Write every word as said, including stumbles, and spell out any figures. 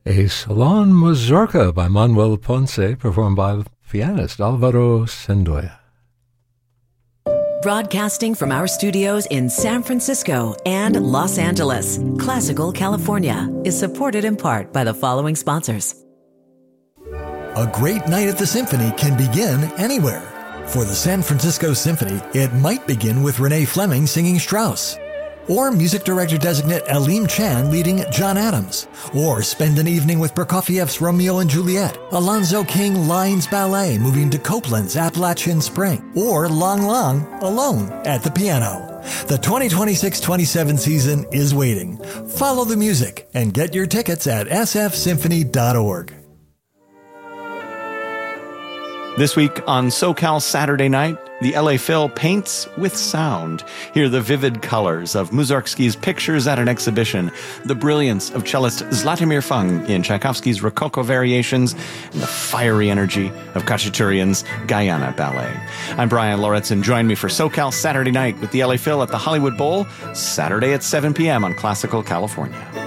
A Salon Mazurka by Manuel Ponce, performed by pianist Alvaro Sendoya. Broadcasting from our studios in San Francisco and Los Angeles, Classical California is supported in part by the following sponsors. A great night at the Symphony can begin anywhere. For the San Francisco Symphony, it might begin with Renee Fleming singing Strauss, or music director designate Aleem Chan leading John Adams, or spend an evening with Prokofiev's Romeo and Juliet, Alonzo King Lines Ballet moving to Copeland's Appalachian Spring, or Lang Lang alone at the piano. The twenty twenty-six twenty-seven season is waiting. Follow the music and get your tickets at s f symphony dot org. This week on SoCal Saturday Night, the L A Phil paints with sound. Hear the vivid colors of Mussorgsky's pictures at an exhibition, the brilliance of cellist Zlatomir Fung in Tchaikovsky's Rococo Variations, and the fiery energy of Khachaturian's Guyana Ballet. I'm Brian Lauritsen. Join me for SoCal Saturday Night with the L A Phil at the Hollywood Bowl, Saturday at seven p.m. on Classical California.